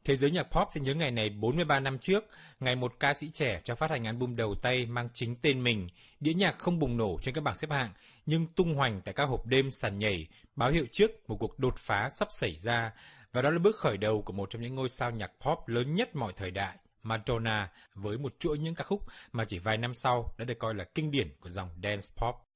Thế giới nhạc pop sẽ nhớ ngày này 43 năm trước, ngày một ca sĩ trẻ cho phát hành album đầu tay mang chính tên mình. Đĩa nhạc không bùng nổ trên các bảng xếp hạng, nhưng tung hoành tại các hộp đêm sàn nhảy, báo hiệu trước một cuộc đột phá sắp xảy ra. Và đó là bước khởi đầu của một trong những ngôi sao nhạc pop lớn nhất mọi thời đại, Madonna, với một chuỗi những ca khúc mà chỉ vài năm sau đã được coi là kinh điển của dòng dance pop.